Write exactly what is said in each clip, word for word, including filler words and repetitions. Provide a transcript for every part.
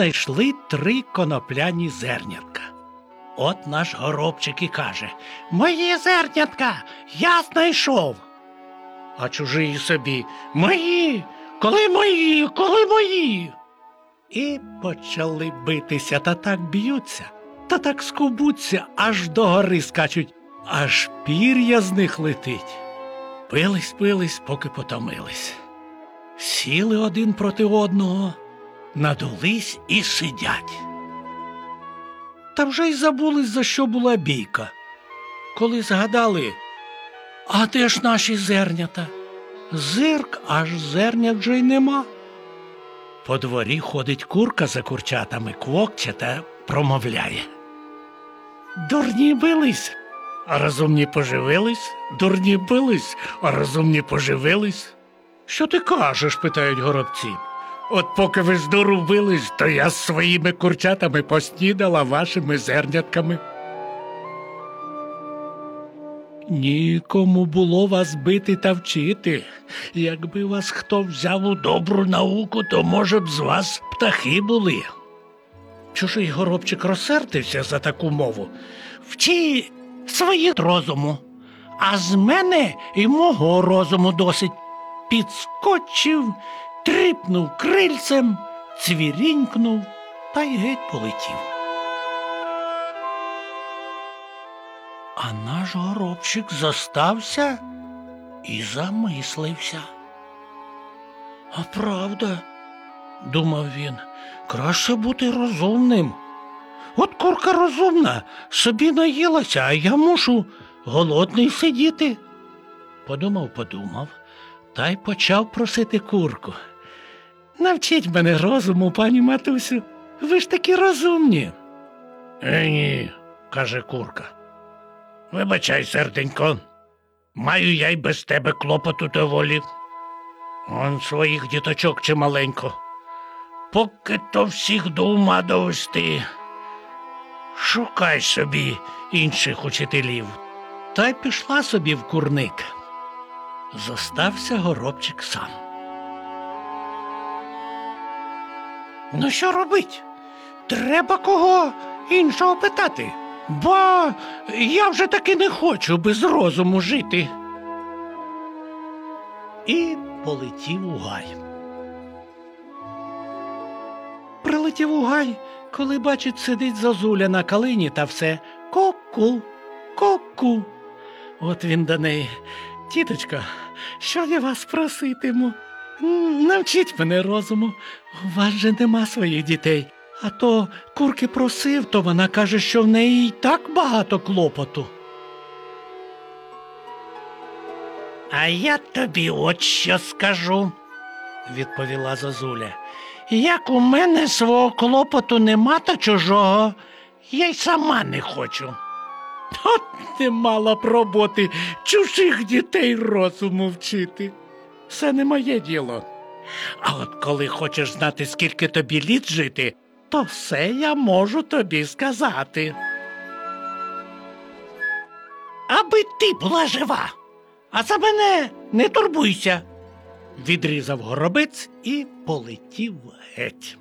знайшли три конопляні зернятка. От наш Горобчик і каже: «Мої зернятка, я знайшов!» А чужий собі: «Мої! Коли мої? Коли мої?» І почали битися, та так б'ються, та так скубуться, аж до гори скачуть, аж пір'я з них летить. Пились, пились, поки потомились. Сіли один проти одного, надулись і сидять. Та вже й забулись, за що була бійка. Коли згадали: «А де ж наші зернята?» Зирк, аж зернят вже й нема. По дворі ходить курка за курчатами, квокче та промовляє: «Дурні бились, а розумні поживились, дурні бились, а розумні поживились». «Що ти кажеш?» – питають горобці. «От поки ви з дуру бились, то я з своїми курчатами поснідала вашими зернятками». Нікому було вас бити та вчити. Якби вас хто взяв у добру науку, то, може б, з вас птахи були. Чужий Горобчик розсердився за таку мову. «Вчи своє розуму, а з мене і мого розуму досить». Підскочив, тріпнув крильцем, цвірінькнув та й геть полетів. А наш Горобчик зостався і замислився. «А правда, – думав він, – краще бути розумним. От курка розумна, собі наїлася, а я мушу голодний сидіти». Подумав, подумав, та й почав просити курку: «Навчіть мене розуму, пані матусю, ви ж такі розумні». «Е, ні, – каже курка. Вибачай, серденько, маю я й без тебе клопоту доволі. Он своїх діточок чималенько. Поки то всіх до ума довести. Шукай собі інших учителів». Та й пішла собі в курник. Зостався Горобчик сам. Ну що робить? Треба кого іншого питати. Бо я вже таки не хочу без розуму жити. І полетів у гай. Прилетів у гай, коли, бачить, сидить зозуля на калині та все ку-ку, ку-ку. От він до неї: «Тіточко, що я вас проситиму? Навчіть мене розуму, у вас же нема своїх дітей. А то курки просив, то вона каже, що в неї й так багато клопоту». «А я тобі от що скажу, – відповіла зозуля. Як у мене свого клопоту нема та чужого, я й сама не хочу». «От не мала б роботи чужих дітей розуму вчити. Це не моє діло. А от коли хочеш знати, скільки тобі літ жити, то все я можу тобі сказати». «Аби ти була жива, а за мене не турбуйся», – відрізав горобець і полетів геть.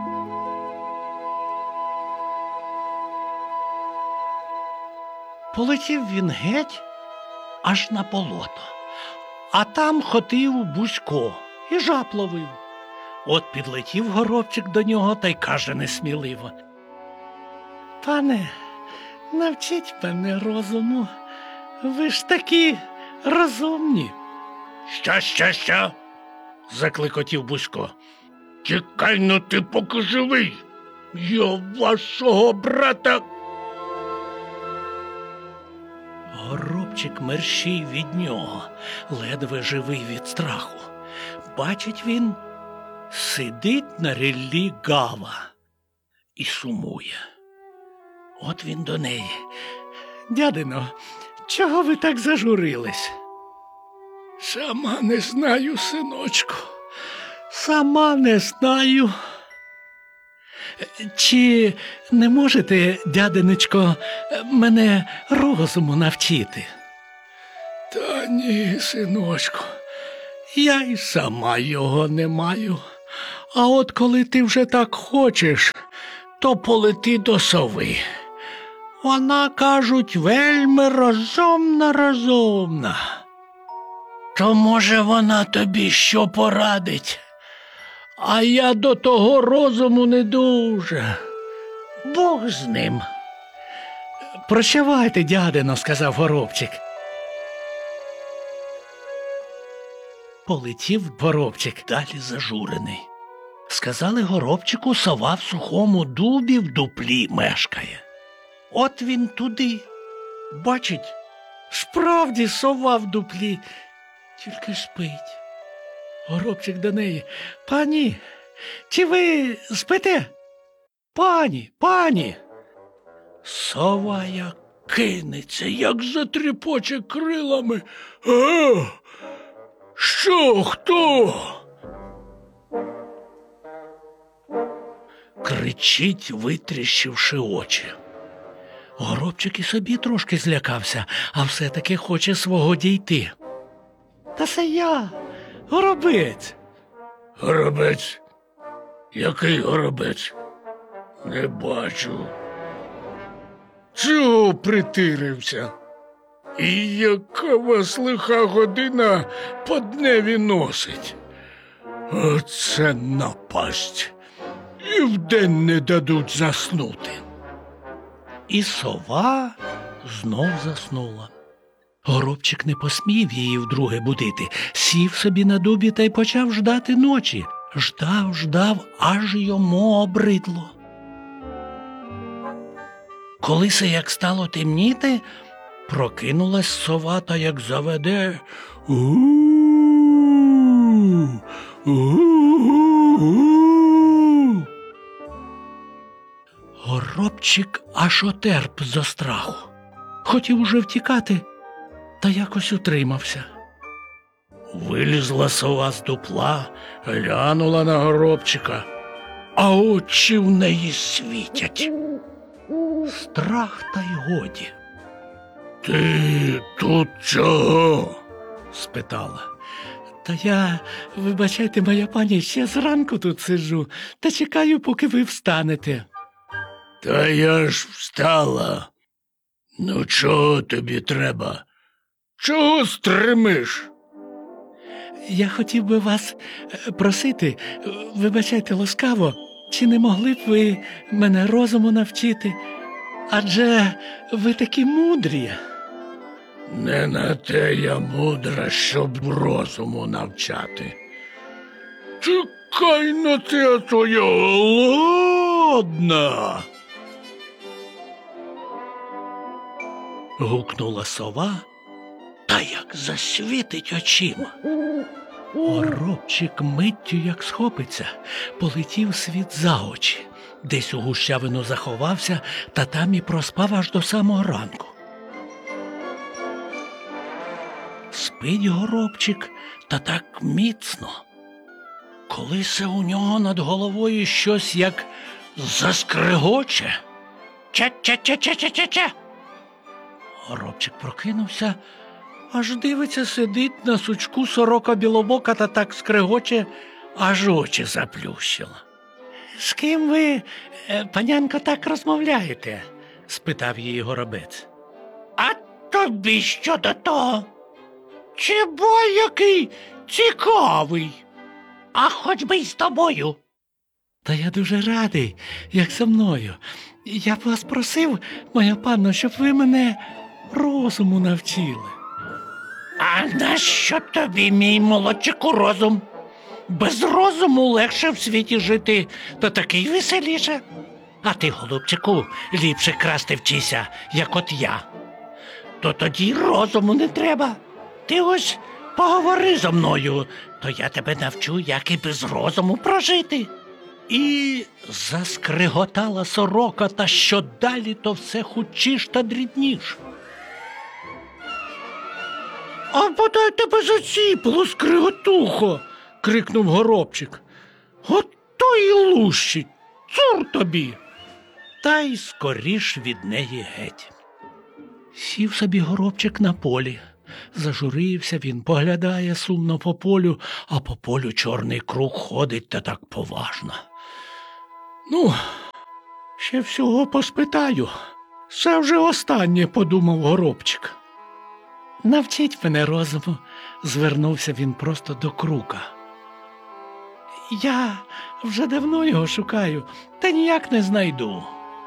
Полетів він геть аж на болото, а там хотів Бузько і жаб ловив. От підлетів Горобчик до нього та й каже несміливо: «Пане, навчіть мене розуму, ви ж такі розумні». «Що, що, що?» – закликотів Бузько. «Чекай, ну ти поки живий, я вашого брата». Горобчик мерщій від нього, ледве живий від страху. Бачить він, сидить на ріллі гава і сумує. От він до неї: «Дядино, чого ви так зажурились?» «Сама не знаю, синочку, сама не знаю». «Чи не можете, дядинечко, мене розуму навчити?» «Та ні, синочку, я й сама його не маю, А от коли ти вже так хочеш, то полети до сови. Вона, кажуть, вельми розумна-розумна. То, може, вона тобі що порадить? А я до того розуму не дуже. Бог з ним. Прощавайте, дядино, сказав Горобчик. Полетів Горобчик далі зажурений. Сказали Горобчику, сова в сухому дубі в дуплі мешкає. От він туди. Бачить, справді сова в дуплі, тільки спить. Горобчик до неї: пані, чи ви спите? Пані, пані. Сова як кинеться, як затріпоче крилами. А, що, хто? Кричить, витріщивши очі. Горобчик і собі трошки злякався, а все-таки хоче свого дійти. Та це я, горобець. Горобець? Який горобець? Не бачу. Чого притирився? І яка вас лиха година по дневі носить? Оце напасть. І вдень не дадуть заснути. І сова знов заснула. Горобчик не посмів її вдруге будити, сів собі на дубі та й почав ждати ночі. Ждав, ждав, аж йому обридло. Коли се як стало темніти, прокинулась сова та як заведе: у-у-у, у-у-у. Горобчик аж отерп зо страху. Хотів уже втікати, та якось утримався. Вилізла сова з дупла, глянула на Горобчика, а очі в неї світять. Страх та й годі. «Ти тут чого?» – спитала. «Та я, вибачайте, моя пані, ще зранку тут сиджу, та чекаю, поки ви встанете». «Та я ж встала. Ну, чого тобі треба? Чого стримиш?» «Я хотів би вас просити, вибачайте ласкаво, чи не могли б ви мене розуму навчити? Адже ви такі мудрі». «Не на те я мудра, щоб розуму навчати. Чекай на те, то я голодна!» Гукнула сова, та як засвітить очима. Горобчик миттю як схопиться, полетів світ за очі. Десь у гущавину заховався, та там і проспав аж до самого ранку. Спить Горобчик, та так міцно. Коли се у нього над головою щось як заскригоче. Ча-ча-ча-ча-ча-ча-ча. Горобчик прокинувся, аж дивиться, сидить на сучку сорока білобока та так скригоче, аж очі заплющила. «З ким ви, панянко, так розмовляєте?» – спитав її Горобець. «А тобі що до того? Чи бо який цікавий? А хоч би й з тобою». «Та я дуже радий, як зо мною. Я б вас просив, моя панно, щоб ви мене розуму навчили». «А нащо тобі, мій молодчику, розум? Без розуму легше в світі жити, та такий веселіше. А ти, голубчику, ліпше красти вчися, як от я. То тоді розуму не треба. Ти ось поговори зо мною, то я тебе навчу, як і без розуму прожити». І заскриготала сорока, та що далі, то все хутчіш та дрібніш. «А подай тебе заціпило, скриготухо!» – крикнув Горобчик. «От то й лущить! Цур тобі!» Та й скоріш від неї геть. Сів собі Горобчик на полі, Зажурився він, поглядає сумно по полю, а по полю чорний круг ходить та так поважно. Ну, ще всього поспитаю. Це вже останнє, подумав Горобчик. Навчіть мене розуму, звернувся він просто до крука. Я вже давно його шукаю, та ніяк не знайду.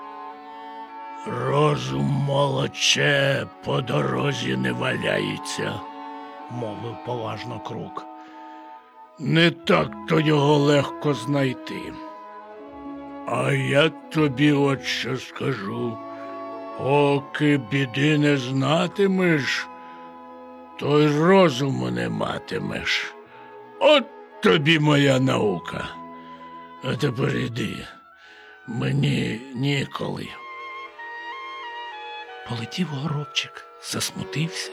Розум, молодче, по дорозі не валяється, мовив поважно крук. Не так-то його легко знайти. А я тобі от що скажу. Поки біди не знатимеш, то й розуму не матимеш. От тобі моя наука. А тепер іди, мені ніколи. Полетів Горобчик, засмутився.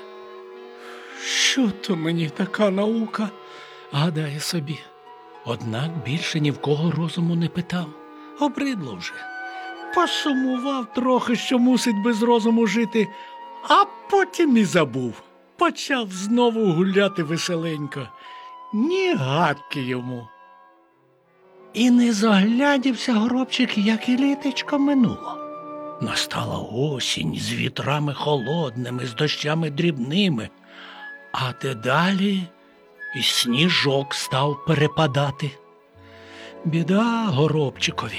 Що то мені така наука, гадає собі. Однак більше ні в кого розуму не питав. Обридло вже. Посумував трохи, що мусить без розуму жити, а потім і забув. Почав знову гуляти веселенько. Ні гадки йому. І не заглядівся Горобчик, як і літечко минуло. Настала осінь з вітрами холодними, з дощами дрібними, а дедалі і сніжок став перепадати. Біда Горобчикові.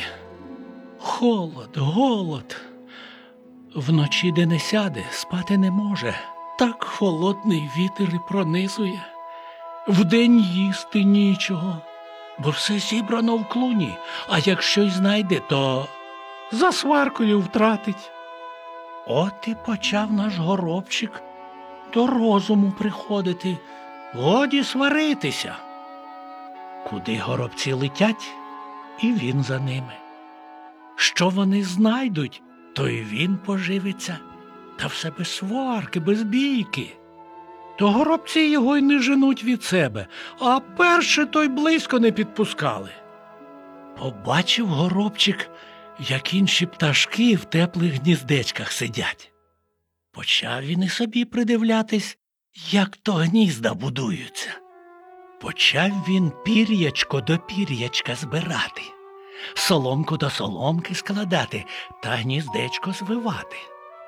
Холод, голод. Вночі де не сяде, спати не може. Так холодний вітер і пронизує. Вдень їсти нічого, бо все зібрано в клуні, а якщо й знайде, то за сваркою втратить. От і почав наш Горобчик до розуму приходити, годі сваритися. Куди горобці летять, і він за ними. Що вони знайдуть, то й він поживиться, та все без сварки, без бійки. То горобці його й не женуть від себе, а перше то й близько не підпускали. Побачив Горобчик, як інші пташки в теплих гніздечках сидять. Почав він і собі придивлятись, як то гнізда будуються. Почав він пір'ячко до пір'ячка збирати, соломку до соломки складати та гніздечко звивати.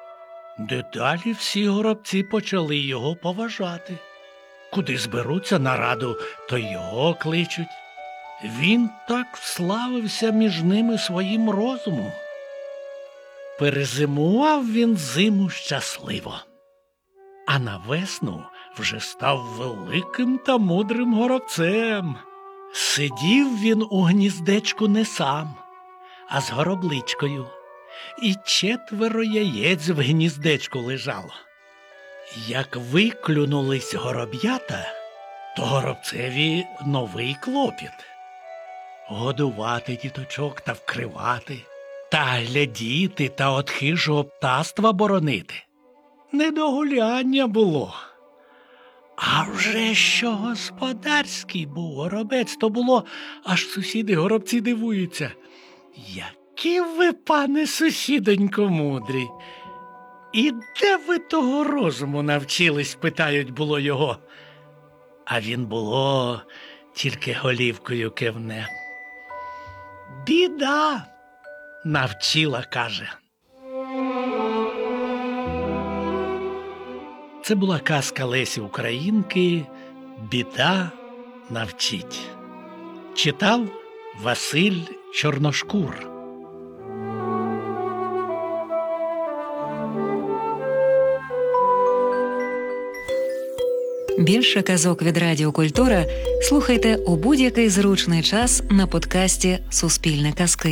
Дедалі всі горобці почали його поважати. Куди зберуться на раду, то його кличуть. Він так вславився між ними своїм розумом. Перезимував він зиму щасливо, а на весну вже став великим та мудрим горобцем. Сидів він у гніздечку не сам, а з горобличкою, і четверо яєць в гніздечку лежало. Як виклюнулись гороб'ята, то горобцеві новий клопіт – годувати діточок та вкривати, та глядіти та от хижого птаства боронити. Не до гуляння було. А вже що господарський був горобець, то було, аж сусіди горобці дивуються. Які ви, пане сусідонько, мудрі! І де ви того розуму навчились, питають було його. А він було, тільки голівкою кивне. Біда, навчила, каже. Це була казка Лесі Українки «Біда навчить». Читав Василь Чорношкур. Більше казок від Радіо Культура слухайте у будь-який зручний час на подкасті «Суспільне казки».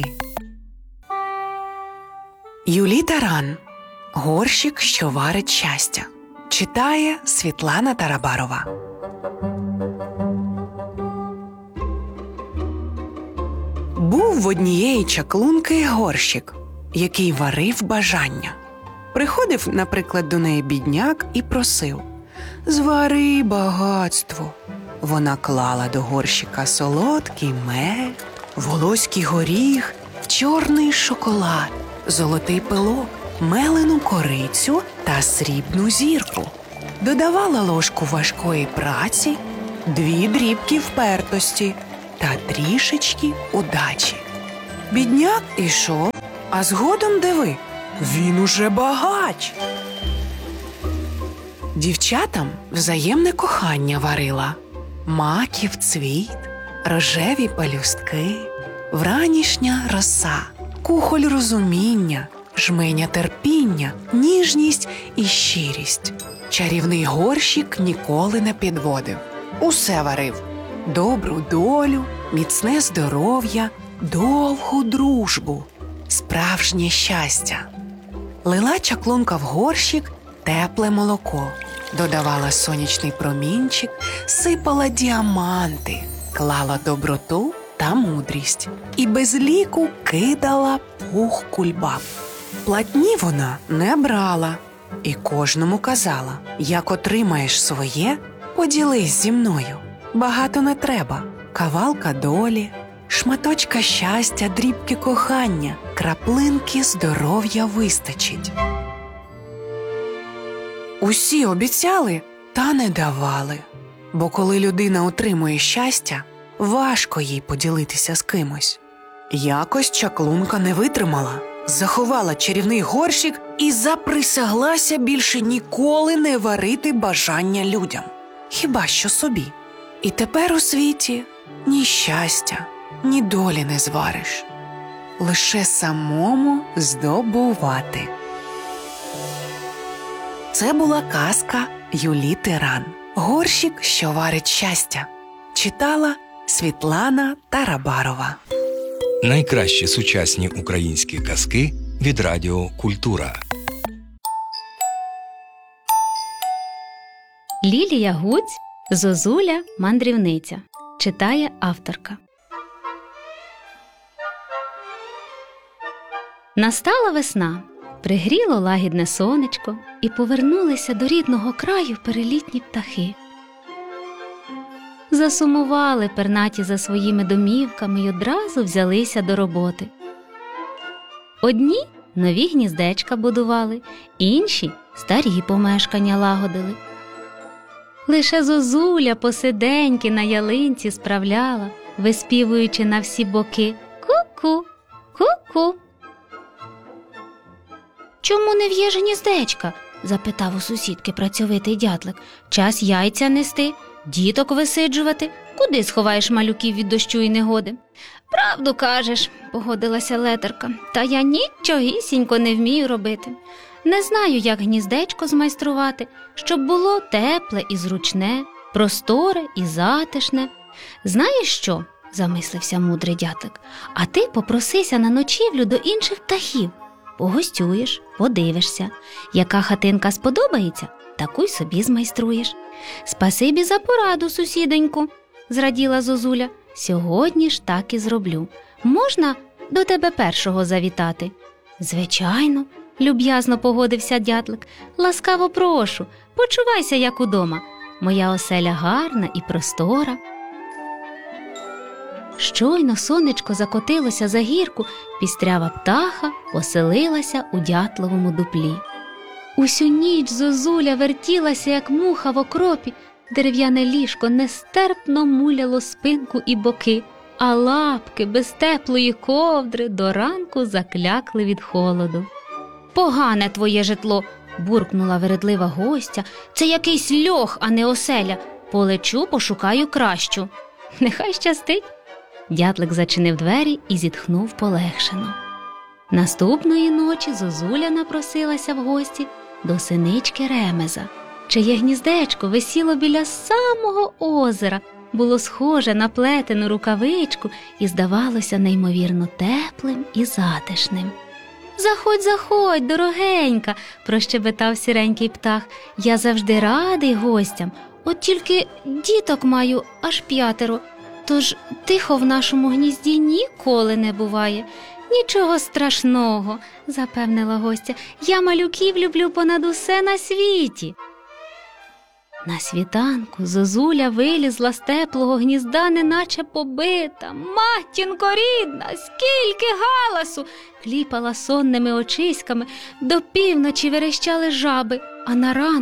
Юлі Таран. Горщик, що варить щастя. Читає Світлана Тарабарова. Був в однієї чаклунки горщик, який варив бажання. Приходив, наприклад, до неї бідняк і просив: «Звари багатство». Вона клала до горщика солодкий мед, волоський горіх, чорний шоколад, золотий пилок, мелену корицю та срібну зірку. додавала ложку важкої праці, дві дрібки впертості та трішечки удачі. Бідняк ішов, а згодом диви, він уже багач. Дівчатам взаємне кохання варила. Маків цвіт, рожеві пелюстки, вранішня роса, кухоль розуміння, жменя терпіння, ніжність і щирість. Чарівний горщик ніколи не підводив. Усе варив. Добру долю, міцне здоров'я, довгу дружбу, справжнє щастя. Лила чаклунка в горщик тепле молоко, додавала сонячний промінчик, сипала діаманти, клала доброту та мудрість і без ліку кидала пух кульбаб. Платні вона не брала і кожному казала: як отримаєш своє, поділись зі мною. Багато не треба. Кавалка долі, шматочка щастя, дрібки кохання, краплинки здоров'я вистачить. Усі обіцяли, та не давали. Бо коли людина отримує щастя, важко їй поділитися з кимось. Якось чаклунка не витримала, заховала чарівний горщик і заприсяглася більше ніколи не варити бажання людям. Хіба що собі. І тепер у світі ні щастя, ні долі не звариш. Лише самому здобувати. Це була казка Юлії Тиран «Горщик, що варить щастя». Читала Світлана Тарабарова. Найкращі сучасні українські казки від Радіо Культура. Лілія Гуць «Зозуля мандрівниця». Читає авторка. Настала весна, пригріло лагідне сонечко, і повернулися до рідного краю перелітні птахи. Засумували пернаті за своїми домівками й одразу взялися до роботи. Одні нові гніздечка будували, інші старі помешкання лагодили. Лише зозуля посиденьки на ялинці справляла, виспівуючи на всі боки «ку-ку, ку-ку». «Чому не в'єш гніздечка?» – запитав у сусідки працьовитий дятлик. «Час яйця нести, діток висиджувати. Куди сховаєш малюків від дощу і негоди?» «Правду кажеш», – погодилася ледарка, «та я нічогісінько не вмію робити. Не знаю, як гніздечко змайструвати, щоб було тепле і зручне, просторе і затишне. Знаєш що?» – замислився мудрий дятлик. «А ти попросися на ночівлю до інших птахів. Погостюєш, подивишся. Яка хатинка сподобається, таку й собі змайструєш». «Спасибі за пораду, сусідоньку», – зраділа зозуля. «Сьогодні ж так і зроблю. Можна до тебе першого завітати?» «Звичайно», – люб'язно погодився дятлик. «Ласкаво прошу, почувайся, як удома. Моя оселя гарна і простора». Щойно сонечко закотилося за гірку, пістрява птаха поселилася у дятловому дуплі. Усю ніч зозуля вертілася, як муха в окропі, дерев'яне ліжко нестерпно муляло спинку і боки, а лапки без теплої ковдри до ранку заклякли від холоду. «Погане твоє житло!» – буркнула вередлива гостя. «Це якийсь льох, а не оселя. Полечу, пошукаю кращу». «Нехай щастить!» Дятлик зачинив двері і зітхнув полегшено. Наступної ночі зозуля напросилася в гості до синички Ремеза, чиє гніздечко висіло біля самого озера, було схоже на плетену рукавичку і здавалося неймовірно теплим і затишним. «Заходь, заходь, дорогенька!» – прощебетав сіренький птах. «Я завжди радий гостям, от тільки діток маю аж п'ятеро, тож тихо в нашому гнізді ніколи не буває». «Нічого страшного», – запевнила гостя, – «я малюків люблю понад усе на світі». На світанку зозуля вилізла з теплого гнізда, неначе побита. «Матінко рідна, скільки галасу!» кліпала сонними очиськами, до півночі верещали жаби, а на ранок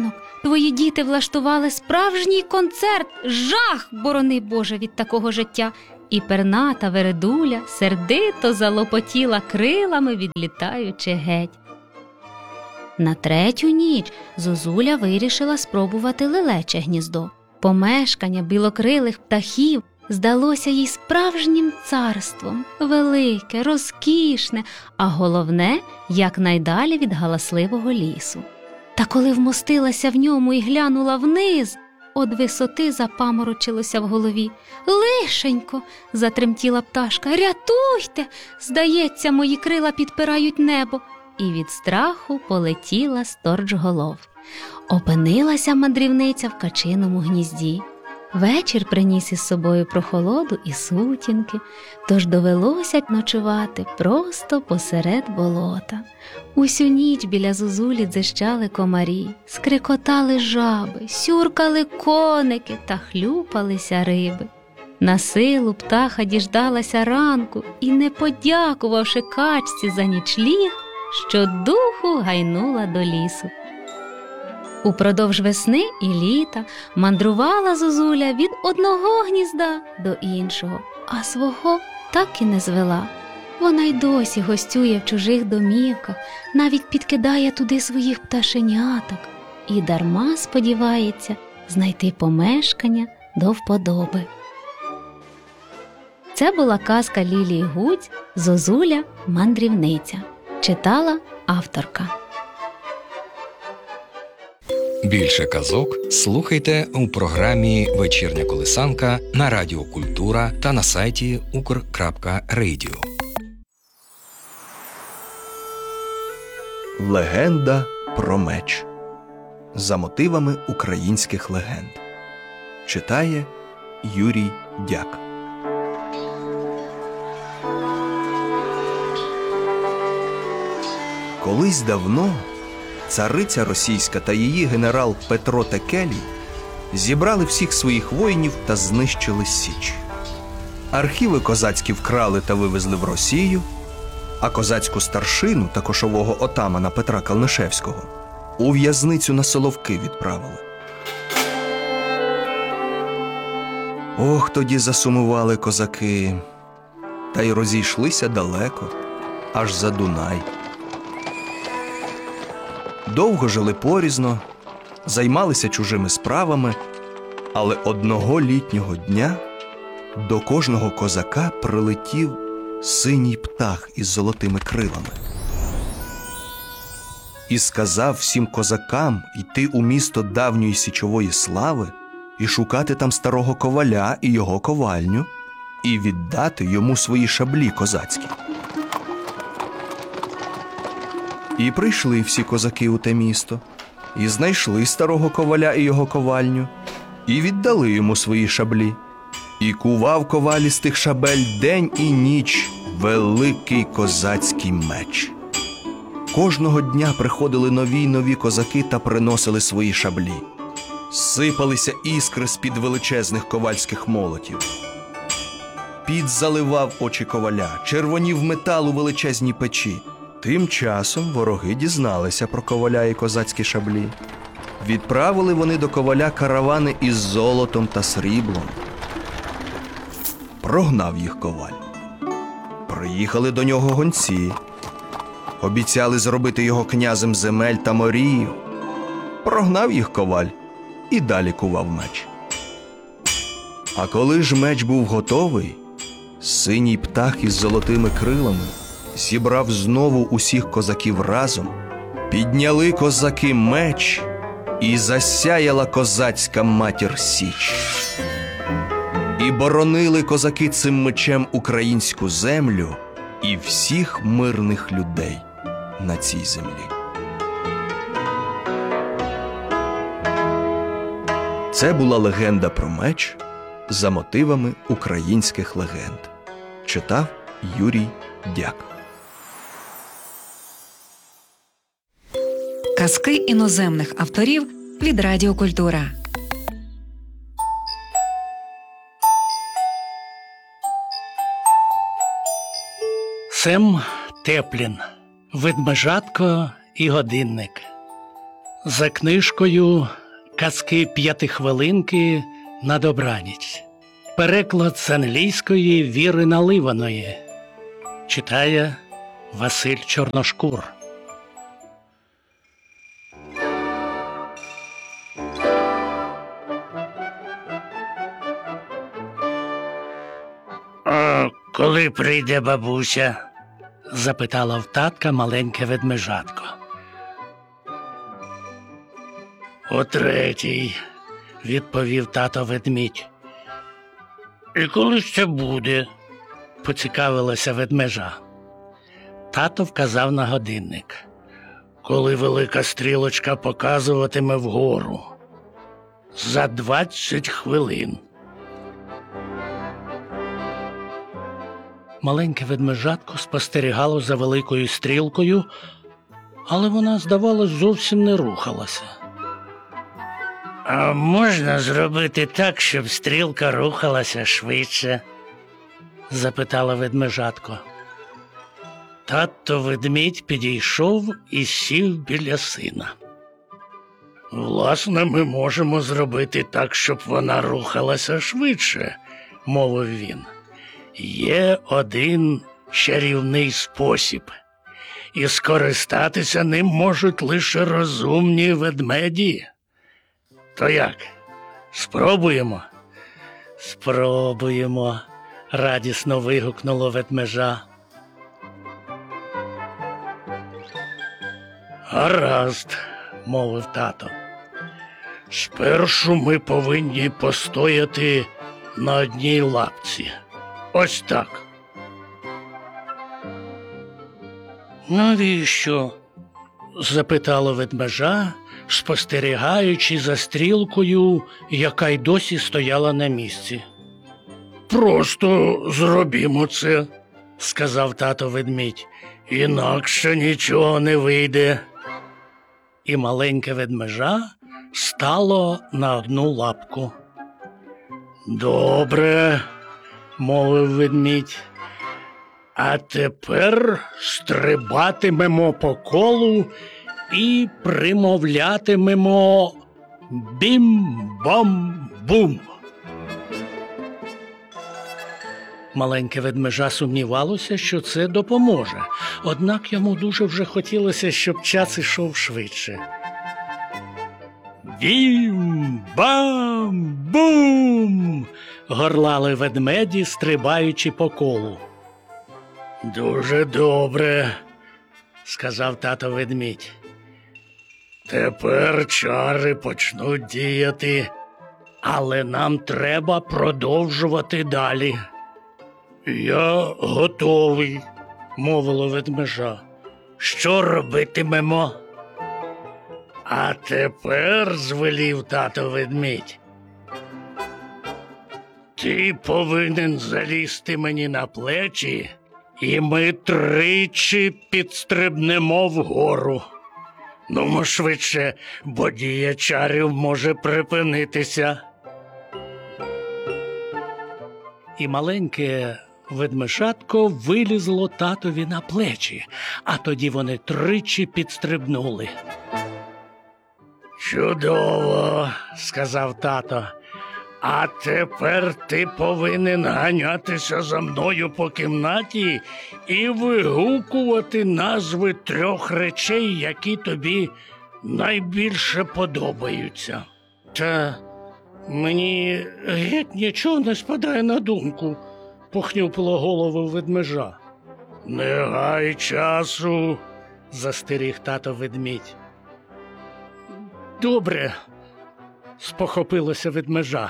Твої діти влаштували справжній концерт. Жах, борони Боже, від такого життя. І перната вередуля сердито залопотіла крилами, відлітаючи геть. На третю ніч Зозуля вирішила спробувати лелече гніздо. Помешкання білокрилих птахів здалося їй справжнім царством, велике, розкішне, а головне, якнайдалі від галасливого лісу. Та коли вмостилася в ньому і глянула вниз, од висоти запаморочилося в голові. «Лишенько!» – затремтіла пташка. «Рятуйте! Здається, мої крила підпирають небо!» І від страху полетіла сторчголов. Опинилася мандрівниця в качиному гнізді. Вечір приніс із собою прохолоду і сутінки, тож довелося ночувати просто посеред болота. Усю ніч біля Зозулі дзищали комарі, скрикотали жаби, сюркали коники та хлюпалися риби. На силу птаха діждалася ранку і, не подякувавши качці за нічліг, щодуху гайнула до лісу. Упродовж весни і літа мандрувала Зозуля від одного гнізда до іншого, а свого так і не звела. Вона й досі гостює в чужих домівках, навіть підкидає туди своїх пташеняток і дарма сподівається знайти помешкання до вподоби. Це була казка Лілії Гудзь «Зозуля – мандрівниця». Читала авторка. Більше казок слухайте у програмі «Вечірня колисанка» на Радіо Культура та на сайті укр крапка радіо. Легенда про меч. За мотивами українських легенд. Читає Юрій Дяк. Колись давно цариця російська та її генерал Петро Текелій зібрали всіх своїх воїнів та знищили Січ. Архіви козацькі вкрали та вивезли в Росію, а козацьку старшину та кошового отамана Петра Калнишевського у в'язницю на Соловки відправили. Ох, тоді засумували козаки, та й розійшлися далеко, аж за Дунай. Довго жили порізно, займалися чужими справами, але одного літнього дня до кожного козака прилетів синій птах із золотими крилами. І сказав всім козакам йти у місто давньої січової слави і шукати там старого коваля і його ковальню, і віддати йому свої шаблі козацькі. І прийшли всі козаки у те місто, і знайшли старого коваля і його ковальню, і віддали йому свої шаблі. І кував коваль із тих шабель день і ніч великий козацький меч. Кожного дня приходили нові й нові козаки та приносили свої шаблі. Сипалися іскри з-під величезних ковальських молотів. Піт заливав очі коваля, червонів метал у величезній печі. Тим часом вороги дізналися про коваля і козацькі шаблі. Відправили вони до коваля каравани із золотом та сріблом. Прогнав їх коваль. Приїхали до нього гонці. Обіцяли зробити його князем земель та морів. Прогнав їх коваль і далі кував меч. А коли ж меч був готовий, синій птах із золотими крилами зібрав знову усіх козаків разом, підняли козаки меч, і засяяла козацька матір Січ. І боронили козаки цим мечем українську землю і всіх мирних людей на цій землі. Це була легенда про меч за мотивами українських легенд. Читав Юрій Дяк. Казки іноземних авторів від Радіо Культура. Сем Теплін. Ведмежатко і годинник. За книжкою Казки п'ятихвилинки на добраніч. Переклад з англійської Віри Наливаної. Читає Василь Чорношкур. «А коли прийде бабуся?» – запитала в татка маленьке ведмежатко. «О третій», – відповів тато ведмідь. «І коли ж це буде?» – поцікавилася ведмежа. Тато вказав на годинник. «Коли велика стрілочка показуватиме вгору. За двадцять хвилин». Маленьке ведмежатко спостерігало за великою стрілкою, але вона, здавалось, зовсім не рухалася. «А можна зробити так, щоб стрілка рухалася швидше?» – запитала ведмежатко. Тато ведмідь підійшов і сів біля сина. «Власне, ми можемо зробити так, щоб вона рухалася швидше», – мовив він. «Є один чарівний спосіб, і скористатися ним можуть лише розумні ведмеді. То як, спробуємо?» «Спробуємо», – радісно вигукнуло ведмежа. «Гаразд», – мовив тато. «Спершу ми повинні постояти на одній лапці. Ось так». «Навіщо?» – запитала ведмежа, спостерігаючи за стрілкою, яка й досі стояла на місці. «Просто зробімо це», – сказав тато ведмідь. «Інакше нічого не вийде». І маленьке ведмежа стало на одну лапку. «Добре», – мовив ведмідь. «А тепер стрибатимемо по колу і примовлятимемо бім-бам-бум». Маленьке ведмежа сумнівалося, що це допоможе, однак йому дуже вже хотілося, щоб час ішов швидше. «Бім-бам-бум!» – горлали ведмеді, стрибаючи по колу. «Дуже добре», – сказав тато ведмідь. «Тепер чари почнуть діяти, але нам треба продовжувати далі». «Я готовий», – мовило ведмежа. «Що робитимемо?» «А тепер», – звелів тато ведмідь, «ти повинен залізти мені на плечі, і ми тричі підстрибнемо вгору. Нумо швидше, бо дія чарів може припинитися». І маленьке ведмежатко вилізло татові на плечі, а тоді вони тричі підстрибнули. «Чудово», – сказав тато. «А тепер ти повинен ганятися за мною по кімнаті і вигукувати назви трьох речей, які тобі найбільше подобаються». «Та мені геть нічого не спадає на думку», – похнюпило голову ведмежа. «Не гай часу», – застеріг тато ведмідь. «Добре», – спохопилося ведмежа.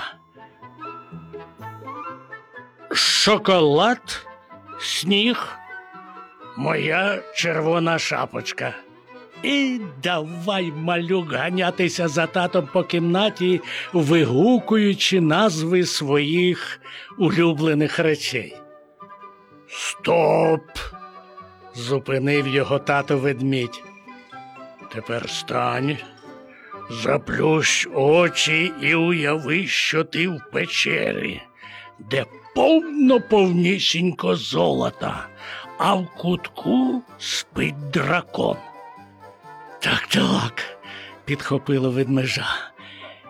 «Шоколад, сніг, моя червона шапочка». І давай, малюк, ганятися за татом по кімнаті, вигукуючи назви своїх улюблених речей. «Стоп!» – зупинив його тато ведмідь. «Тепер стань, заплющ очі і уяви, що ти в печері, де повно-повнісінько золота, а в кутку спить дракон». «Так-так», – підхопило ведмежа,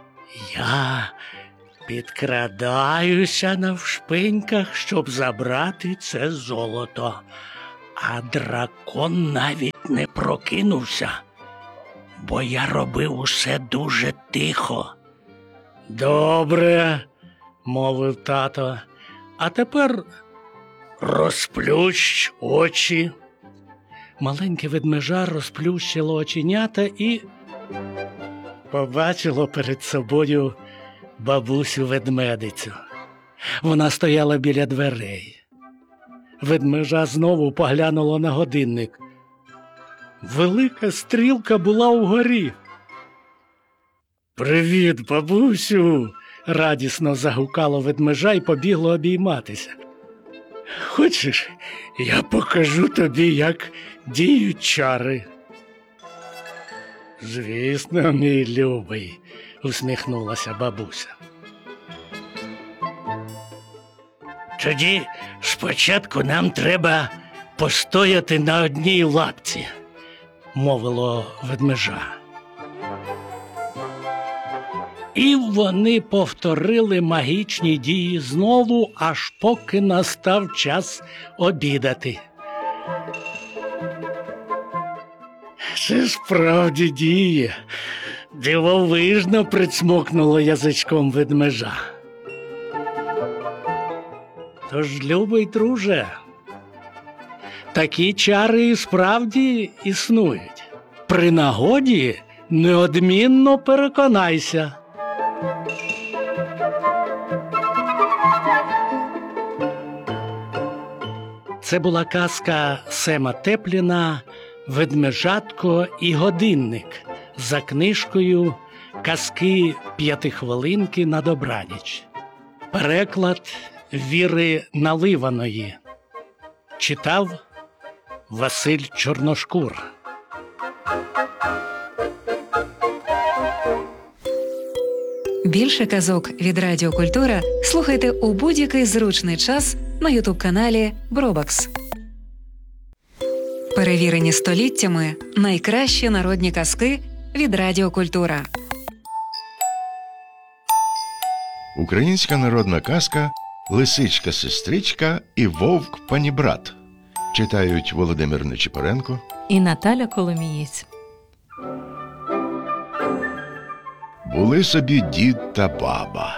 Я підкрадаюся навшпиньках, щоб забрати це золото. А дракон навіть не прокинувся, бо я робив усе дуже тихо. Добре, мовив тато, а тепер розплющ очі. Маленьке ведмежа розплющило оченята і побачило перед собою бабусю-ведмедицю. Вона стояла біля дверей. Ведмежа знову поглянуло на годинник. Велика стрілка була угорі. «Привіт, бабусю!» – радісно загукало ведмежа і побігло обійматися. «Хочеш, я покажу тобі, як діють чари?» «Звісно, мій любий», – усміхнулася бабуся. «Тоді спочатку нам треба постояти на одній лапці», – мовило ведмежа. І вони повторили магічні дії знову, аж поки настав час обідати. «Це справді діє», – дивовижно прицмокнуло язичком ведмежа. Тож, любий друже, такі чари і справді існують. При нагоді неодмінно переконайся. Це була казка Сема Тепліна «Ведмежатко і годинник» за книжкою «Казки п'ятихвилинки на добраніч». Переклад Віри Наливаної. Читав Василь Чорношкур. Більше казок від Радіо Культура слухайте у будь-який зручний час на ютуб-каналі Бробакс. Перевірені століттями найкращі народні казки від Радіо Культура. Українська народна казка «Лисичка-сестричка і вовк-панібрат». Читають Володимир Нечипоренко і Наталя Коломієць. Були собі дід та баба.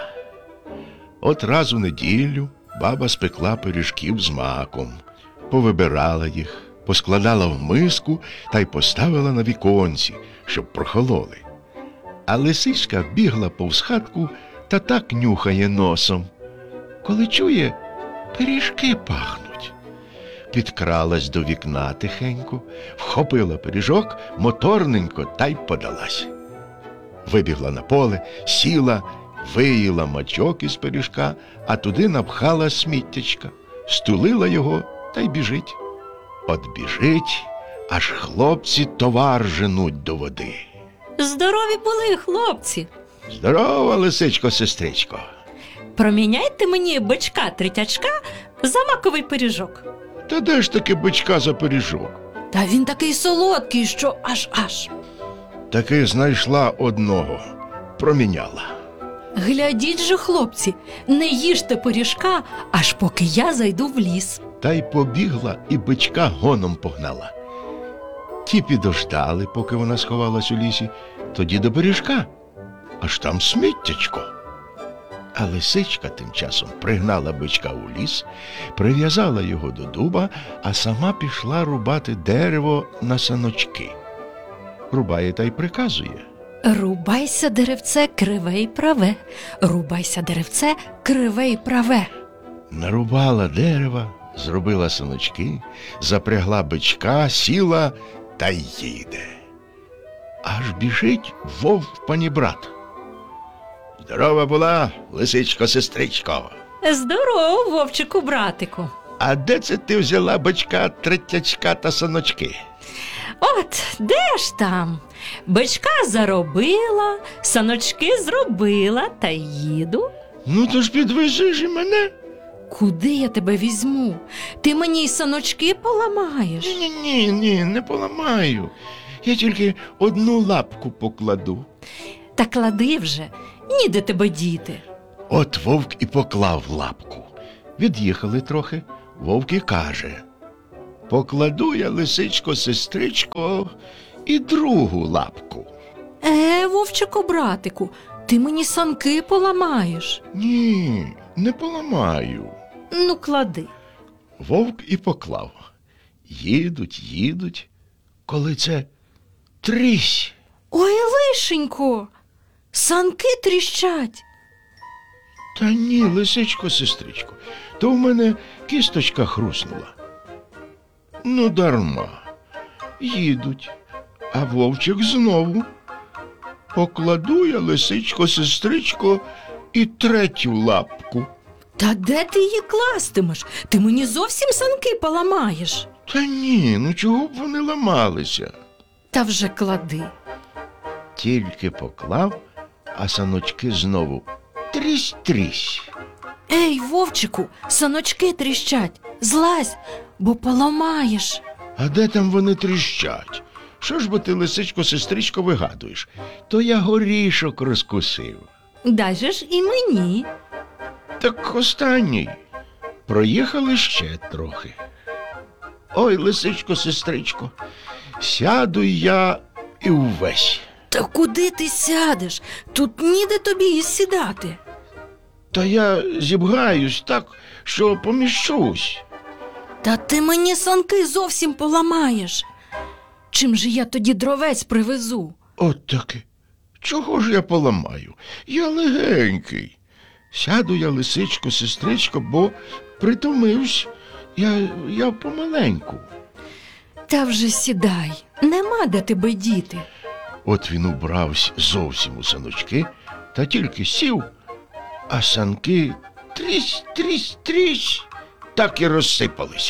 От раз у неділю баба спекла пиріжків з маком, повибирала їх, поскладала в миску та й поставила на віконці, щоб прохололи. А лисичка бігла повз хатку та так нюхає носом. Коли чує, пиріжки пахнуть. Підкралась до вікна тихенько, вхопила пиріжок, моторненько та й подалась. Вибігла на поле, сіла, виїла мачок із пиріжка, а туди напхала сміттячка, стулила його та й біжить. От біжить, аж хлопці товар женуть до води. Здорові були, хлопці! Здорова, лисичко-сестричко! Проміняйте мені бичка-третячка за маковий пиріжок. Та де ж таки бичка за пиріжок? Та він такий солодкий, що аж-аж. Таки знайшла одного, проміняла. Глядіть же, хлопці, не їжте пиріжка, аж поки я зайду в ліс. Та й побігла і бичка гоном погнала. Ті підождали, поки вона сховалась у лісі, тоді до пиріжка, аж там сміттячко. А лисичка тим часом пригнала бичка у ліс, прив'язала його до дуба, а сама пішла рубати дерево на саночки. Рубає та й приказує: Рубайся, деревце, криве й праве, рубайся, деревце, криве й праве. Нарубала дерева, зробила саночки, запрягла бичка, сіла та й їде. Аж біжить вовк-панібрат. Здорова була, лисичко-сестричко. Здорово, вовчику, братику. А де це ти взяла бичка, третячка та саночки? От, де ж там? Бичка заробила, саночки зробила, та їду. Ну, то ж підвези ж і мене. Куди я тебе візьму? Ти мені й саночки поламаєш. Ні-ні, ні, не поламаю. Я тільки одну лапку покладу. Та клади вже, ніде тебе діти. От вовк і поклав лапку. Від'їхали трохи. Вовк і каже: покладу я, лисичко, сестричко, і другу лапку. Е, вовчику, братику, ти мені санки поламаєш. Ні, не поламаю. Ну, клади. Вовк і поклав. Їдуть, їдуть, коли це трісь. Ой, лишенько, санки тріщать. Та ні, лисичко, сестричко, то в мене кісточка хруснула. Ну, дарма. Їдуть, а вовчик знову. Покладу я, лисичко, сестричко, і третю лапку. Та де ти її кластимеш? Ти мені зовсім санки поламаєш. Та ні, ну чого б вони ламалися? Та вже клади. Тільки поклав, а саночки знову трісь-трісь. Ей, вовчику, саночки тріщать. Злазь, бо поламаєш. А де там вони тріщать? Що ж бо ти, лисичко, сестричко, вигадуєш? То я горішок розкусив. Дай же ж і мені. Так останній. Проїхали ще трохи. Ой, лисичко, сестричко, сяду я і увесь. Та куди ти сядеш? Тут ніде тобі і сідати. Та я зібгаюсь так, що поміщусь. Та ти мені санки зовсім поламаєш. Чим же я тоді дровець привезу? От таки. Чого ж я поламаю? Я легенький. Сяду я, лисичко, сестричко, бо притомився. Я, я помаленьку. Та вже сідай, нема де тебе діти. От він убрався зовсім у саночки, та тільки сів, а санки трісь, трісь, трісь, так і розсипались.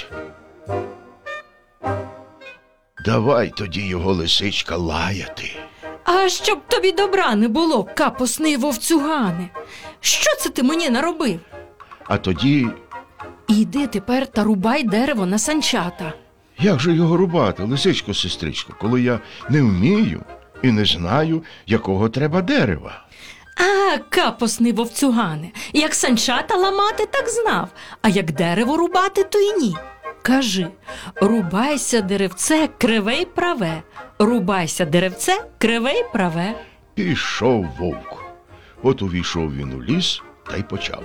Давай тоді його, лисичка, лаяти. А щоб тобі добра не було, капусний вовцюгане. Що це ти мені наробив? А тоді, Іди тепер та рубай дерево на санчата. як же його рубати, лисичко, сестричко, коли я не вмію і не знаю, якого треба дерева? А, капусний вовцюгане, як санчата ламати, так знав, а як дерево рубати, то й ні. Кажи, рубайся, деревце, криве й праве, рубайся, деревце, криве й праве. Пішов вовк. От увійшов він у ліс та й почав.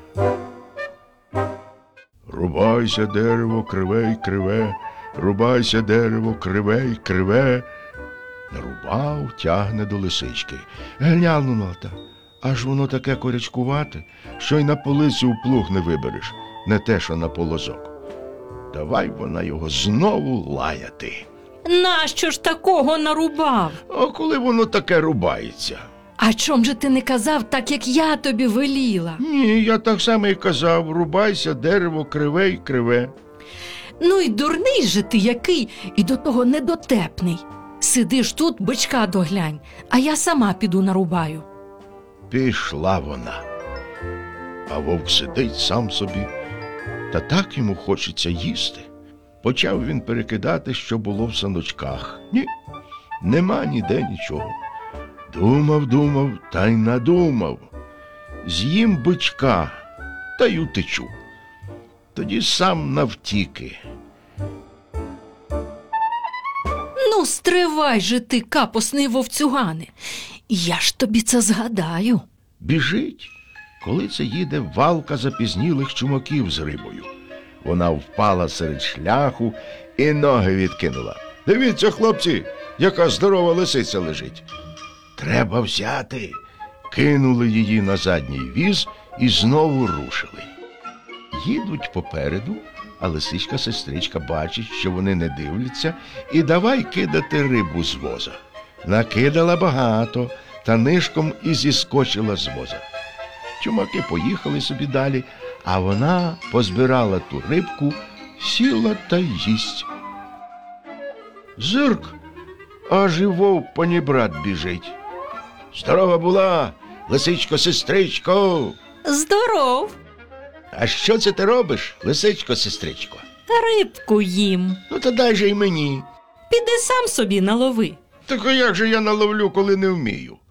Рубайся, дерево, криве й криве, рубайся, дерево, криве й криве. Нарубав, тягне до лисички. Глянула та, аж воно таке корячкувате, що й на полицю в плуг не вибереш, не те, що на полозок. Давай вона його знову лаяти. Нащо ж такого нарубав? А коли воно таке рубається? А чом же ти не казав так, як я тобі веліла? Ні, я так само і казав, рубайся, дерево, криве й криве. Ну й дурний же ти який, і до того недотепний. Сидиш тут, бичка доглянь, а я сама піду нарубаю. Пішла вона. А вовк сидить сам собі, та так йому хочеться їсти. Почав він перекидати, що було в саночках. Ні, нема ніде нічого. Думав, думав, та й надумав. З'їм бичка, та й утечу. Тоді сам навтіки. Ну, стривай же ти, капусний вовцюгане. Я ж тобі це згадаю. Біжить, коли це їде валка запізнілих чумаків з рибою. Вона впала серед шляху і ноги відкинула. Дивіться, хлопці, яка здорова лисиця лежить. Треба взяти. Кинули її на задній віз і знову рушили. Їдуть попереду, а лисичка-сестричка бачить, що вони не дивляться, і давай кидати рибу з воза. Накидала багато, та нишком і зіскочила з воза. Чумаки поїхали собі далі, а вона позбирала ту рибку, сіла та й їсть. Зирк, аж і вовк панібрат біжить. Здорова була, лисичко-сестричко. Здоров, А що це ти робиш, лисичко-сестричко? рибку їм. Ну, та дай же й мені. Піди сам собі налови. Так а як же я наловлю, коли не вмію?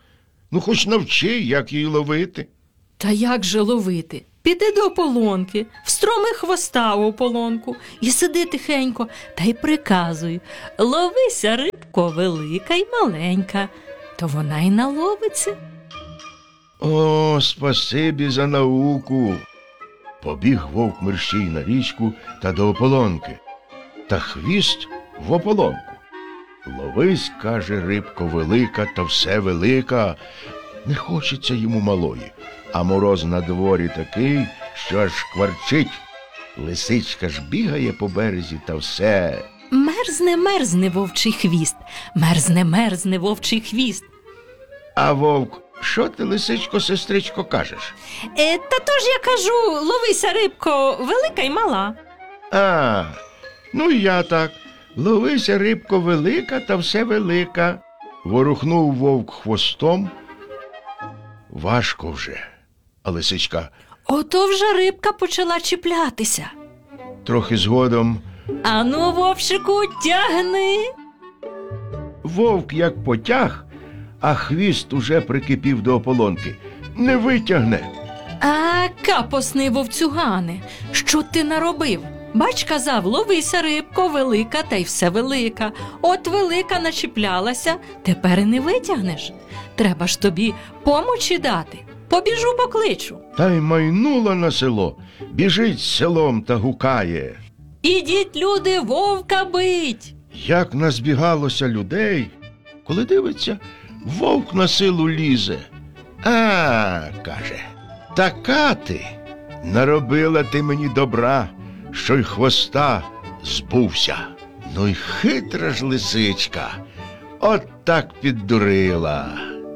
Ну, хоч навчи, як її ловити. Та як же ловити? Піди до ополонки, встроми хвоста у ополонку і сиди тихенько, та й приказуй: ловися, рибко, велика й маленька, то вона й наловиться. О, спасибі за науку. Побіг вовк мерщій на річку та до ополонки, та хвіст в ополонку. Ловись, каже, рибко велика, та все велика. Не хочеться йому малої, а мороз на дворі такий, що аж кварчить. Лисичка ж бігає по березі, та все. Мерзне, мерзне вовчий хвіст, мерзне, мерзне вовчий хвіст. А вовк: що ти, лисичко, сестричко, кажеш? Е, та то ж я кажу: ловися, рибко, велика й мала. А, ну і я так. Ловися, рибко, велика, та все велика. Ворухнув вовк хвостом. Важко вже. А лисичка: Ото вже рибка почала чіплятися. трохи згодом. Ану, вовчику, тягни. Вовк як потяг, а хвіст уже прикипів до ополонки. Не витягне. А, капосний вовцюгане, що ти наробив? Бач, казав: ловися, рибко, велика, та й все велика. От велика начіплялася, тепер і не витягнеш. Треба ж тобі помочі дати. Побіжу покличу. Та й майнула на село. Біжить селом та гукає. Ідіть, люди, вовка бить. Як назбігалося людей, коли дивиться, вовк на силу лізе. А, каже, така ти, наробила ти мені добра, що й хвоста збувся. Ну й хитра ж лисичка, от так піддурила.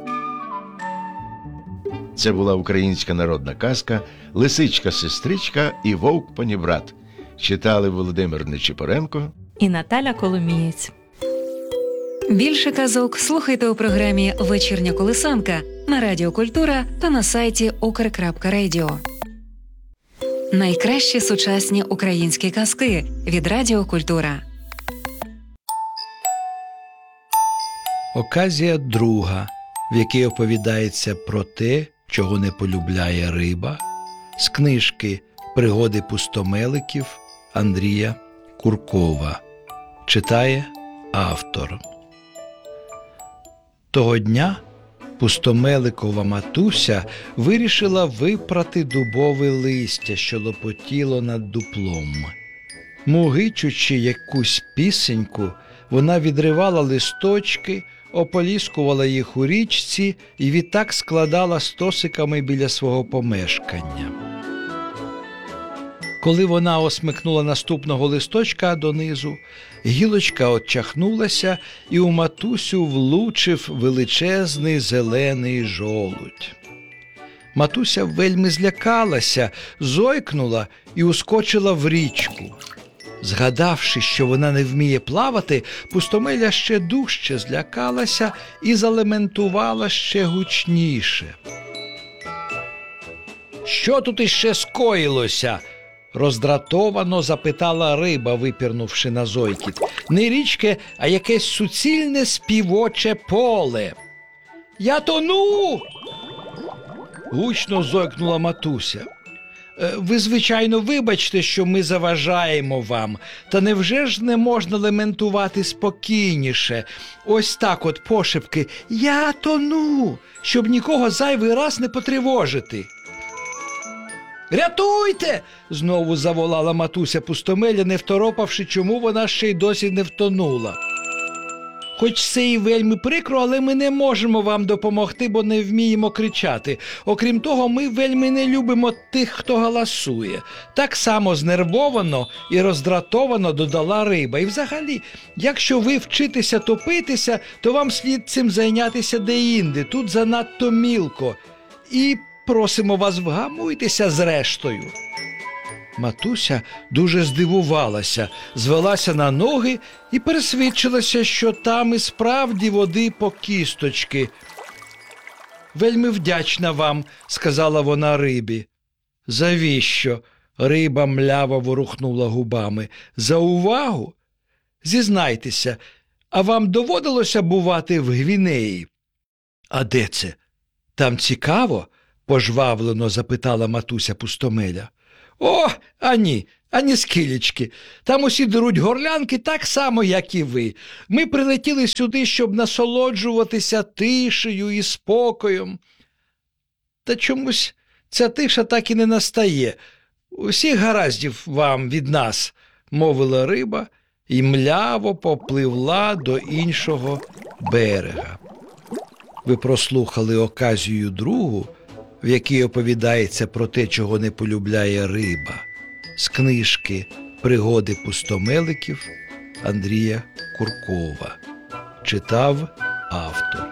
Це була українська народна казка «Лисичка-сестричка і вовк-панібрат». Читали Володимир Нечипоренко і Наталя Коломієць. Більше казок слухайте у програмі «Вечірня колисанка» на Радіо Культура та на сайті укр крапка радіо. Найкращі сучасні українські казки від Радіо Культура. Оказія друга, в якій оповідається про те, чого не полюбляє риба, з книжки «Пригоди пустомеликів» Андрія Куркова. Читає автор. Того дня пустомеликова матуся вирішила випрати дубове листя, що лопотіло над дуплом. Мугичучи якусь пісеньку, вона відривала листочки, ополіскувала їх у річці і відтак складала стосиками біля свого помешкання. Коли вона осмикнула наступного листочка донизу, гілочка отчахнулася, і у матусю влучив величезний зелений жолудь. Матуся вельми злякалася, зойкнула і ускочила в річку. Згадавши, що вона не вміє плавати, пустомеля ще дужче злякалася і залементувала ще гучніше. «Що тут іще скоїлося?» – роздратовано запитала риба, випірнувши на зойкіт. «Не річки, а якесь суцільне співоче поле». «Я тону!» – гучно зойкнула матуся. «Ви, звичайно, вибачте, що ми заважаємо вам, та невже ж не можна лементувати спокійніше? Ось так от пошепки «Я тону», щоб нікого зайвий раз не потривожити». «Рятуйте!» – знову заволала матуся пустомеля, не второпавши, чому вона ще й досі не втонула. «Хоч це і вельми прикро, але ми не можемо вам допомогти, бо не вміємо кричати. Окрім того, ми вельми не любимо тих, хто галасує». Так само знервовано і роздратовано додала риба. «І взагалі, якщо ви вчитеся топитися, то вам слід цим зайнятися деінде, тут занадто мілко. І просимо вас, вгамуйтеся зрештою». Матуся дуже здивувалася, звелася на ноги і пересвідчилася, що там і справді води по кісточки. «Вельми вдячна вам», – сказала вона рибі. «Завіщо?» – риба мляво ворухнула губами. «За увагу? Зізнайтеся, а вам доводилося бувати в Гвінеї?» «А де це?» Там цікаво? Пожвавлено запитала матуся Пустомеля. О, ані, ані скілечки. Там усі деруть горлянки так само, як і ви. Ми прилетіли сюди, щоб насолоджуватися тишею і спокоєм. Та чомусь ця тиша так і не настає. Усіх гараздів вам від нас, мовила риба і мляво попливла до іншого берега. Ви прослухали оказію другу, в якій оповідається про те, чого не полюбляє риба, з книжки «Пригоди пустомеликів» Андрія Куркова. Читав автор.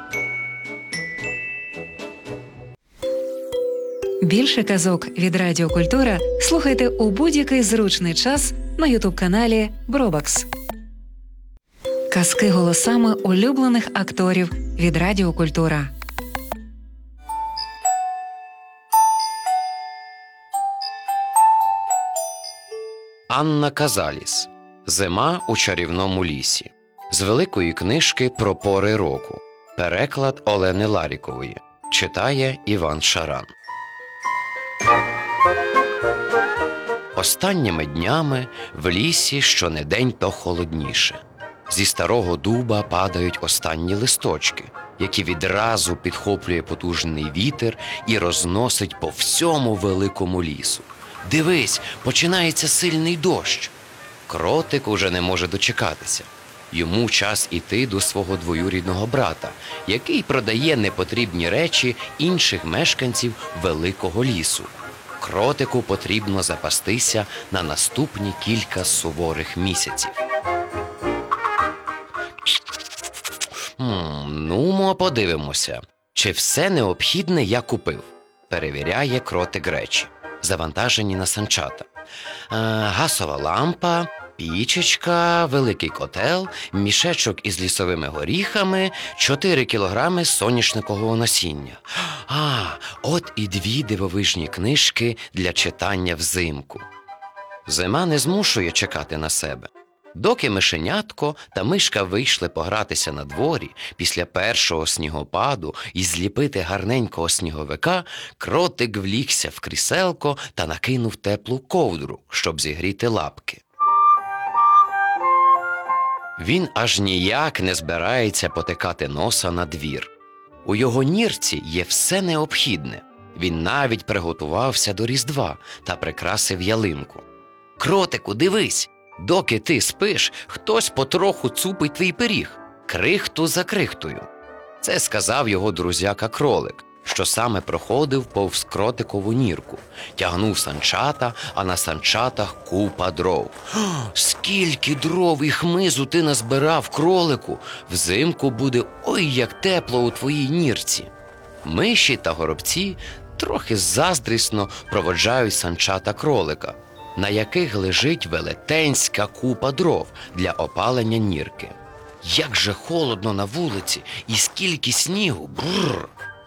Більше казок від Радіо Культура слухайте у будь-який зручний час на ютуб-каналі Бробакс. Казки голосами улюблених акторів від Радіо Культура. Анна Казаліс. Зима у чарівному лісі. З великої книжки про пори року. Переклад Олени Ларікової. Читає Іван Шаран. Останніми днями в лісі щонедень то холодніше. Зі старого дуба падають останні листочки, які відразу підхоплює потужний вітер і розносить по всьому великому лісу. Дивись, починається сильний дощ. Кротик уже не може дочекатися. Йому час іти до свого двоюрідного брата, який продає непотрібні речі інших мешканців великого лісу. Кротику потрібно запастися на наступні кілька суворих місяців. М, ну, подивимося, чи все необхідне я купив. Перевіряє кротик речі, завантажені на санчата. А, гасова лампа, пічечка, великий котел, мішечок із лісовими горіхами, чотири кілограми соняшникового насіння. А, от і дві дивовижні книжки для читання взимку. Зима не змушує чекати на себе. Доки мишенятко та мишка вийшли погратися на дворі після першого снігопаду і зліпити гарненького сніговика, кротик влігся в кріселко та накинув теплу ковдру, щоб зігріти лапки. Він аж ніяк не збирається потикати носа на двір. У його нірці є все необхідне. Він навіть приготувався до Різдва та прикрасив ялинку. «Кротику, дивись! Доки ти спиш, хтось потроху цупить твій пиріг, крихту за крихтою». Це сказав його друзяка-кролик, що саме проходив повз кротикову нірку. Тягнув санчата, а на санчатах купа дров. «Скільки дров і хмизу ти назбирав, кролику! Взимку буде ой як тепло у твоїй нірці!» Миші та горобці трохи заздрісно проводжають санчата кролика, на яких лежить велетенська купа дров для опалення нірки. Як же холодно на вулиці і скільки снігу! Бррр!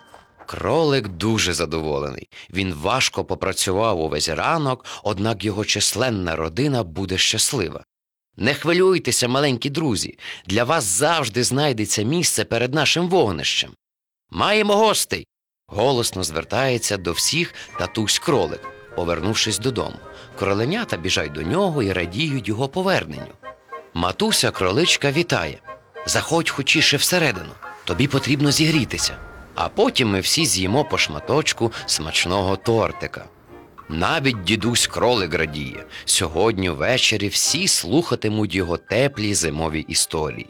Кролик дуже задоволений. Він важко попрацював увесь ранок, однак його численна родина буде щаслива. «Не хвилюйтеся, маленькі друзі, для вас завжди знайдеться місце перед нашим вогнищем. Маємо гостей!» Голосно звертається до всіх татусь-кролик, повернувшись додому. Кроленята біжать до нього і радіють його поверненню. Матуся-кроличка вітає. «Заходь хочіше всередину, тобі потрібно зігрітися. А потім ми всі з'їмо по шматочку смачного тортика». Навіть дідусь-кролик радіє. Сьогодні ввечері всі слухатимуть його теплі зимові історії.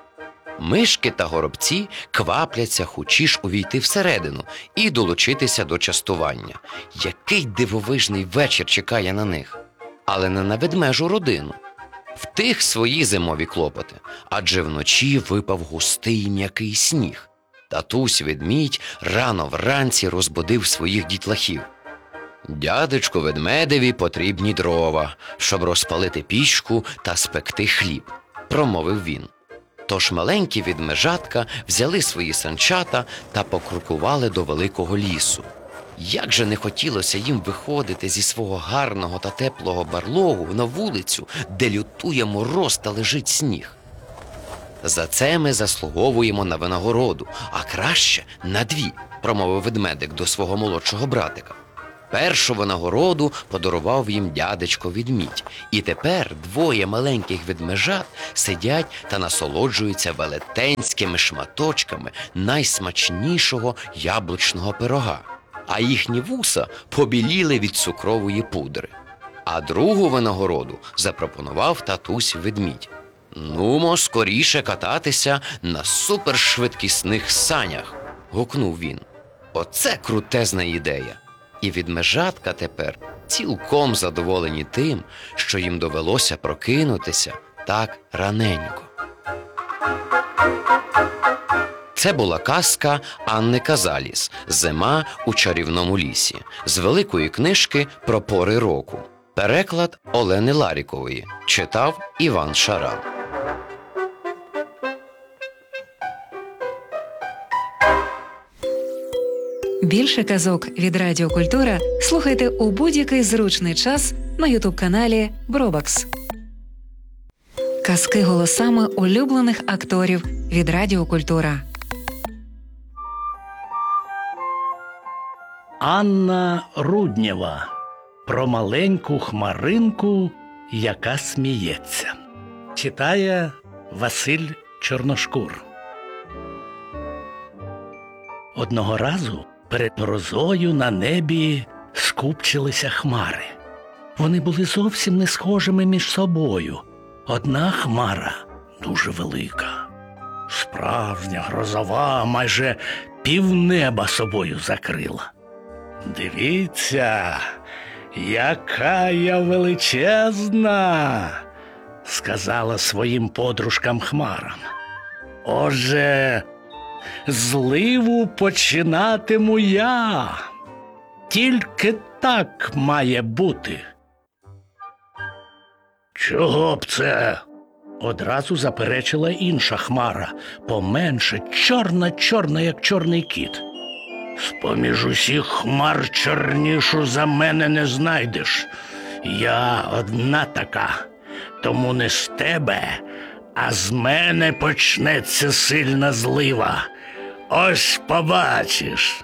Мишки та горобці квапляться хочіш увійти всередину і долучитися до частування. Який дивовижний вечір чекає на них. Але не на ведмежу родину. В тих свої зимові клопоти, адже вночі випав густий м'який сніг. Татусь-ведмідь рано вранці розбудив своїх дітлахів. «Дядечку ведмедеві потрібні дрова, щоб розпалити пічку та спекти хліб», – промовив він. Тож маленькі ведмежатка взяли свої санчата та покрокували до великого лісу. Як же не хотілося їм виходити зі свого гарного та теплого барлогу на вулицю, де лютує мороз та лежить сніг. За це ми заслуговуємо на винагороду, а краще на дві, промовив ведмедик до свого молодшого братика. Першу винагороду подарував їм дядечко ведмідь, і тепер двоє маленьких ведмежат сидять та насолоджуються велетенськими шматочками найсмачнішого яблучного пирога, а їхні вуса побіліли від цукрової пудри. А другу винагороду запропонував татусь ведмідь. «Нумо скоріше кататися на супершвидкісних санях», – гукнув він. «Оце крутезна ідея!» І ведмежатка тепер цілком задоволені тим, що їм довелося прокинутися так раненько. Це була казка Анни Казаліс «Зима у чарівному лісі» з великої книжки про пори року. Переклад Олени Ларікової. Читав Іван Шаран. Більше казок від Радіо Культура слухайте у будь-який зручний час на ютуб-каналі Бробакс. Казки голосами улюблених акторів від Радіо Культура. Анна Руднєва про маленьку хмаринку, яка сміється. Читає Василь Чорношкур. Одного разу перед грозою на небі скупчилися хмари. Вони були зовсім не схожими між собою. Одна хмара дуже велика, справжня грозова, майже півнеба собою закрила. «Дивіться, яка я величезна!» – сказала своїм подружкам-хмарам. «Отже, зливу починатиму я. Тільки так має бути». «Чого б це?» – одразу заперечила інша хмара, поменше, чорна-чорна, як чорний кіт. «З-поміж усіх хмар чорнішу за мене не знайдеш. Я одна така, тому не з тебе, а з мене почнеться сильна злива. Ось побачиш».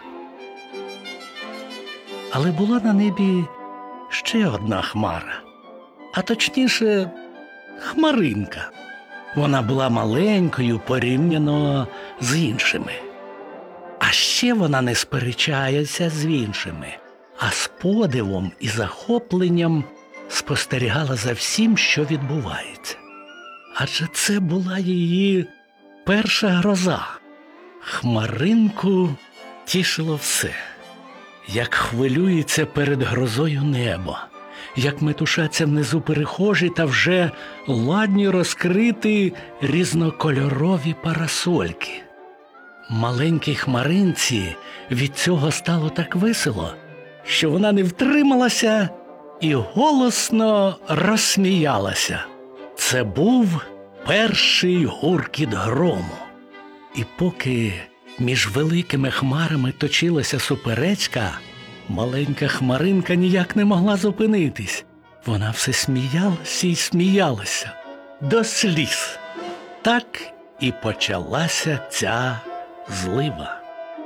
Але була на небі ще одна хмара, а точніше хмаринка. Вона була маленькою порівняно з іншими. А ще вона не сперечається з іншими, а з подивом і захопленням спостерігала за всім, що відбувається. Адже це була її перша гроза. Хмаринку тішило все. Як хвилюється перед грозою небо, як метушаться внизу перехожі та вже ладні розкрити різнокольорові парасольки. Маленькій хмаринці від цього стало так весело, що вона не втрималася і голосно розсміялася. Це був перший гуркіт грому. І поки між великими хмарами точилася суперечка, маленька хмаринка ніяк не могла зупинитись. Вона все сміялася і сміялася до сліз. Так і почалася ця злива.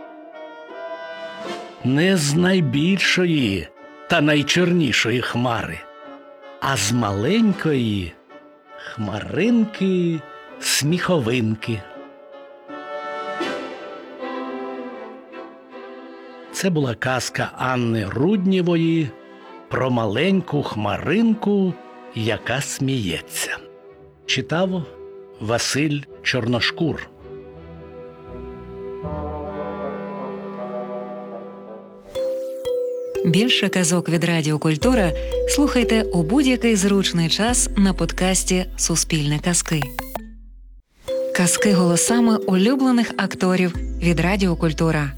Не з найбільшої та найчорнішої хмари, а з маленької хмаринки-сміховинки. Це була казка Анни Руднєвої про маленьку хмаринку, яка сміється. Читав Василь Чорношкур. Більше казок від Радіо Культура слухайте у будь-який зручний час на подкасті «Суспільне казки». Казки голосами улюблених акторів від Радіо Культура.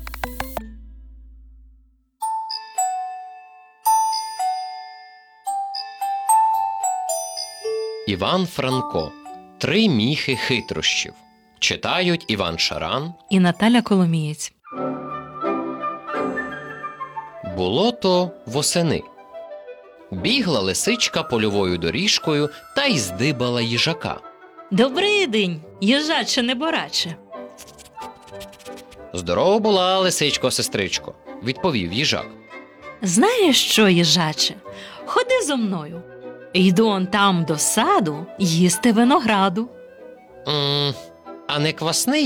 Іван Франко. Три міхи хитрощів. Читають Іван Шаран і Наталя Коломієць. Було то восени. Бігла лисичка польовою доріжкою та й здибала їжака. Добрий день, їжаче небораче. Здорова була, лисичко, сестричко, відповів їжак. Знаєш що, їжаче? Ходи зо мною. Йду он там до саду їсти винограду. М, а не квасний